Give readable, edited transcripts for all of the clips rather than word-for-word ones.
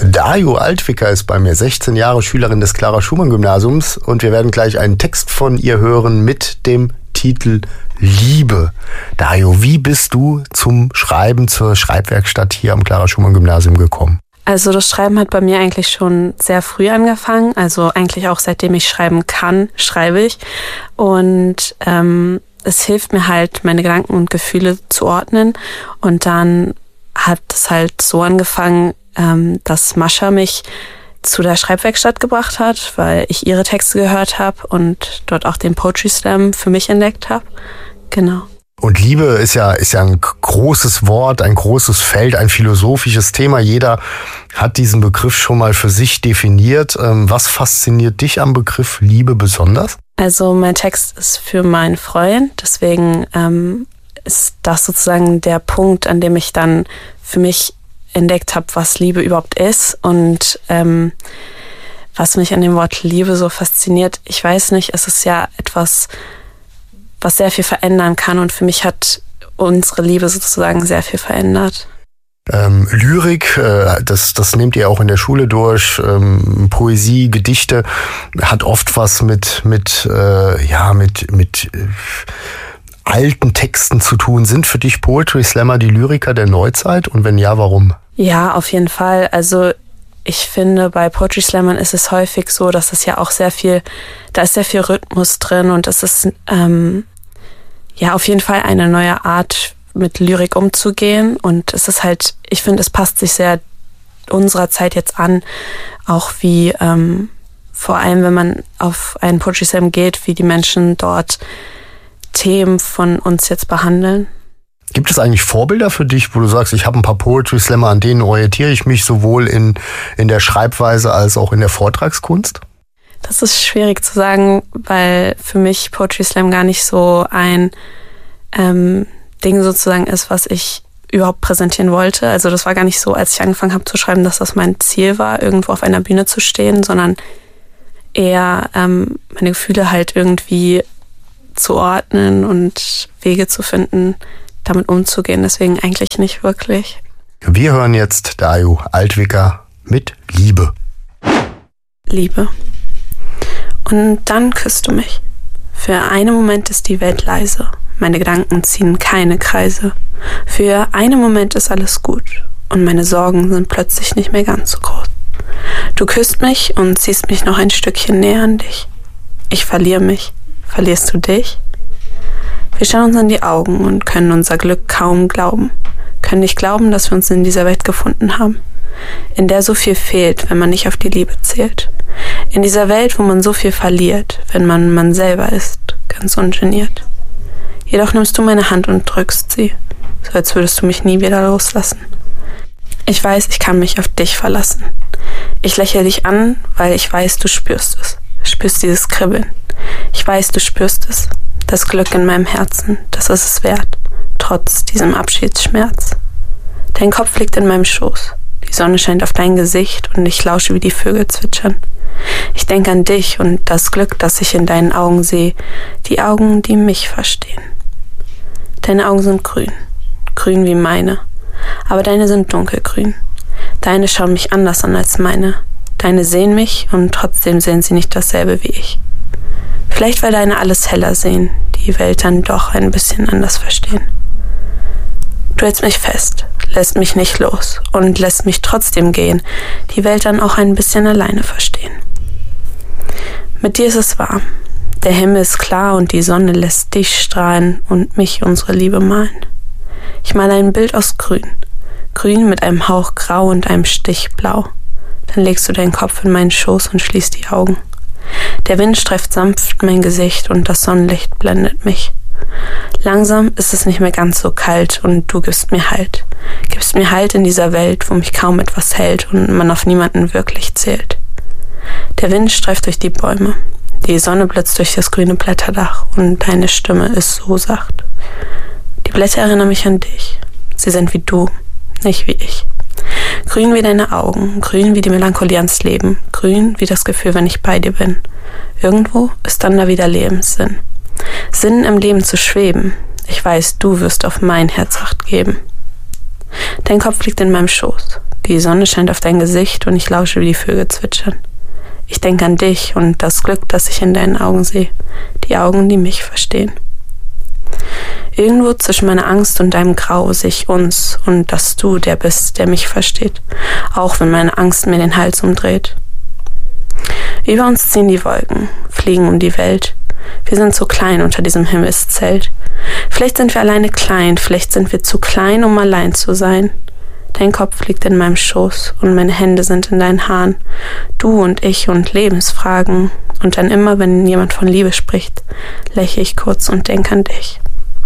Dario Altwicker ist bei mir, 16 Jahre Schülerin des Clara-Schumann-Gymnasiums, und wir werden gleich einen Text von ihr hören mit dem Titel Liebe. Dario, wie bist du zum Schreiben, zur Schreibwerkstatt hier am Clara-Schumann-Gymnasium gekommen? Also das Schreiben hat bei mir eigentlich schon sehr früh angefangen, also eigentlich auch seitdem ich schreiben kann, schreibe ich. Und es hilft mir halt, meine Gedanken und Gefühle zu ordnen. Und dann hat es halt so angefangen, dass Mascha mich zu der Schreibwerkstatt gebracht hat, weil ich ihre Texte gehört habe und dort auch den Poetry Slam für mich entdeckt habe. Genau. Und Liebe ist ja ein großes Wort, ein großes Feld, ein philosophisches Thema. Jeder hat diesen Begriff schon mal für sich definiert. Was fasziniert dich am Begriff Liebe besonders? Also mein Text ist für meinen Freund, deswegen ist das sozusagen der Punkt, an dem ich dann für mich entdeckt habe, was Liebe überhaupt ist und was mich an dem Wort Liebe so fasziniert. Ich weiß nicht, es ist ja etwas, was sehr viel verändern kann, und für mich hat unsere Liebe sozusagen sehr viel verändert. Lyrik, das nehmt ihr auch in der Schule durch, Poesie, Gedichte, hat oft was mit alten Texten zu tun. Sind für dich Poetry Slammer die Lyriker der Neuzeit, und wenn ja, warum? Ja, auf jeden Fall. Also ich finde, bei Poetry Slammern ist es häufig so, dass es ja auch da ist sehr viel Rhythmus drin, und es ist auf jeden Fall eine neue Art, mit Lyrik umzugehen, und es ist halt, ich finde, es passt sich sehr unserer Zeit jetzt an, auch wie vor allem, wenn man auf einen Poetry Slam geht, wie die Menschen dort Themen von uns jetzt behandeln. Gibt es eigentlich Vorbilder für dich, wo du sagst, ich habe ein paar Poetry Slammer, an denen orientiere ich mich sowohl in der Schreibweise als auch in der Vortragskunst? Das ist schwierig zu sagen, weil für mich Poetry Slam gar nicht so ein Ding sozusagen ist, was ich überhaupt präsentieren wollte. Also das war gar nicht so, als ich angefangen habe zu schreiben, dass das mein Ziel war, irgendwo auf einer Bühne zu stehen, sondern eher meine Gefühle halt irgendwie zu ordnen und Wege zu finden, damit umzugehen. Deswegen eigentlich nicht wirklich. Wir hören jetzt Dario Altwicker mit Liebe. Liebe. Und dann küsst du mich. Für einen Moment ist die Welt leise. Meine Gedanken ziehen keine Kreise. Für einen Moment ist alles gut. Und meine Sorgen sind plötzlich nicht mehr ganz so groß. Du küsst mich und ziehst mich noch ein Stückchen näher an dich. Ich verliere mich. Verlierst du dich? Wir schauen uns in die Augen und können unser Glück kaum glauben. Können nicht glauben, dass wir uns in dieser Welt gefunden haben. In der so viel fehlt, wenn man nicht auf die Liebe zählt. In dieser Welt, wo man so viel verliert, wenn man selber ist, ganz ungeniert. Jedoch nimmst du meine Hand und drückst sie, so als würdest du mich nie wieder loslassen. Ich weiß, ich kann mich auf dich verlassen. Ich lächle dich an, weil ich weiß, du spürst es. Spürst dieses Kribbeln. Ich weiß, du spürst es. Das Glück in meinem Herzen, das ist es wert, trotz diesem Abschiedsschmerz. Dein Kopf liegt in meinem Schoß. Die Sonne scheint auf dein Gesicht und ich lausche, wie die Vögel zwitschern. Ich denke an dich und das Glück, das ich in deinen Augen sehe, die Augen, die mich verstehen. Deine Augen sind grün, grün wie meine, aber deine sind dunkelgrün. Deine schauen mich anders an als meine. Deine sehen mich und trotzdem sehen sie nicht dasselbe wie ich. Vielleicht, weil deine alles heller sehen, die Welt dann doch ein bisschen anders verstehen. Du hältst mich fest, lässt mich nicht los und lässt mich trotzdem gehen, die Welt dann auch ein bisschen alleine verstehen. Mit dir ist es warm, der Himmel ist klar und die Sonne lässt dich strahlen und mich unsere Liebe malen. Ich male ein Bild aus Grün, Grün mit einem Hauch Grau und einem Stich Blau. Dann legst du deinen Kopf in meinen Schoß und schließt die Augen. Der Wind streift sanft mein Gesicht und das Sonnenlicht blendet mich. Langsam ist es nicht mehr ganz so kalt und du gibst mir Halt. Gibst mir Halt in dieser Welt, wo mich kaum etwas hält und man auf niemanden wirklich zählt. Der Wind streift durch die Bäume. Die Sonne blitzt durch das grüne Blätterdach und deine Stimme ist so sacht. Die Blätter erinnern mich an dich. Sie sind wie du, nicht wie ich. Grün wie deine Augen, grün wie die Melancholie ans Leben, grün wie das Gefühl, wenn ich bei dir bin. Irgendwo ist dann da wieder Lebenssinn. Sinn im Leben zu schweben. Ich weiß, du wirst auf mein Herz Acht geben. Dein Kopf liegt in meinem Schoß. Die Sonne scheint auf dein Gesicht und ich lausche, wie die Vögel zwitschern. Ich denke an dich und das Glück, das ich in deinen Augen sehe. Die Augen, die mich verstehen. Irgendwo zwischen meiner Angst und deinem Grau sehe ich uns und dass du der bist, der mich versteht. Auch wenn meine Angst mir den Hals umdreht. Über uns ziehen die Wolken, fliegen um die Welt. Wir sind so klein unter diesem Himmelszelt. Vielleicht sind wir alleine klein, vielleicht sind wir zu klein, um allein zu sein. Dein Kopf liegt in meinem Schoß und meine Hände sind in deinen Haaren. Du und ich und Lebensfragen. Und dann immer, wenn jemand von Liebe spricht, lächle ich kurz und denke an dich.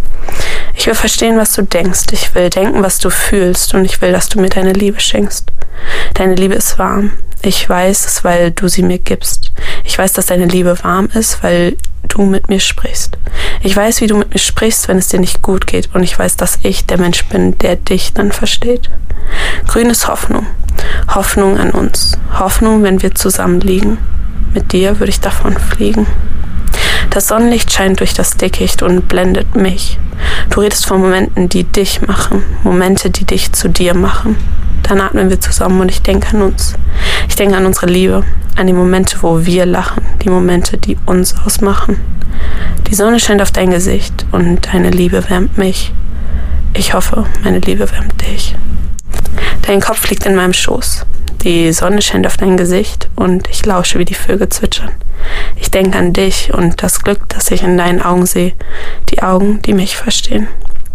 Ich will verstehen, was du denkst. Ich will denken, was du fühlst. Und ich will, dass du mir deine Liebe schenkst. Deine Liebe ist warm. Ich weiß es, weil du sie mir gibst. Ich weiß, dass deine Liebe warm ist, weil du mit mir sprichst. Ich weiß, wie du mit mir sprichst, wenn es dir nicht gut geht. Und ich weiß, dass ich der Mensch bin, der dich dann versteht. Grün ist Hoffnung. Hoffnung an uns. Hoffnung, wenn wir zusammen liegen. Mit dir würde ich davon fliegen. Das Sonnenlicht scheint durch das Dickicht und blendet mich. Du redest von Momenten, die dich machen. Momente, die dich zu dir machen. Dann atmen wir zusammen und ich denke an uns. Ich denke an unsere Liebe, an die Momente, wo wir lachen, die Momente, die uns ausmachen. Die Sonne scheint auf dein Gesicht und deine Liebe wärmt mich. Ich hoffe, meine Liebe wärmt dich. Dein Kopf liegt in meinem Schoß. Die Sonne scheint auf dein Gesicht und ich lausche, wie die Vögel zwitschern. Ich denke an dich und das Glück, das ich in deinen Augen sehe. Die Augen, die mich verstehen.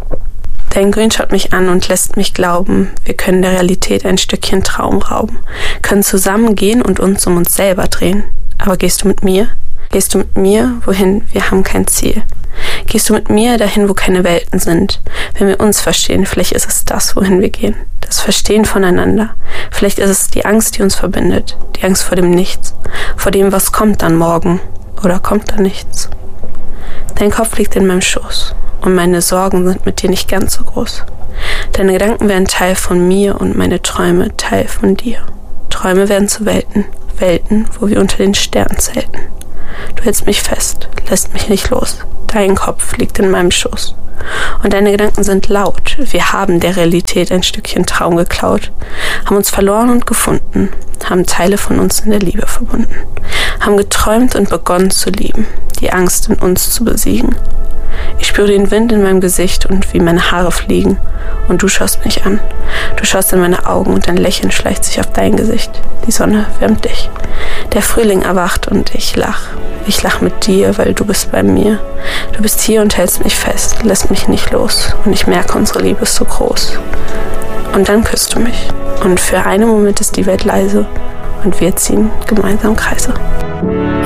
Dein Grün schaut mich an und lässt mich glauben, wir können der Realität ein Stückchen Traum rauben, können zusammengehen und uns um uns selber drehen. Aber gehst du mit mir? Gehst du mit mir, wohin wir haben kein Ziel? Gehst du mit mir dahin, wo keine Welten sind? Wenn wir uns verstehen, vielleicht ist es das, wohin wir gehen. Das Verstehen voneinander. Vielleicht ist es die Angst, die uns verbindet. Die Angst vor dem Nichts. Vor dem, was kommt dann morgen. Oder kommt dann nichts. Dein Kopf liegt in meinem Schoß. Und meine Sorgen sind mit dir nicht ganz so groß. Deine Gedanken werden Teil von mir und meine Träume Teil von dir. Träume werden zu Welten. Welten, wo wir unter den Sternen zelten. Du hältst mich fest, lässt mich nicht los. Dein Kopf liegt in meinem Schoß. Und deine Gedanken sind laut. Wir haben der Realität ein Stückchen Traum geklaut, haben uns verloren und gefunden, haben Teile von uns in der Liebe verbunden, haben geträumt und begonnen zu lieben, die Angst in uns zu besiegen. Ich spüre den Wind in meinem Gesicht und wie meine Haare fliegen. Und du schaust mich an. Du schaust in meine Augen und ein Lächeln schleicht sich auf dein Gesicht. Die Sonne wärmt dich. Der Frühling erwacht und ich lach. Ich lach mit dir, weil du bist bei mir. Du bist hier und hältst mich fest, lässt mich nicht los. Und ich merke, unsere Liebe ist so groß. Und dann küsst du mich. Und für einen Moment ist die Welt leise. Und wir ziehen gemeinsam Kreise.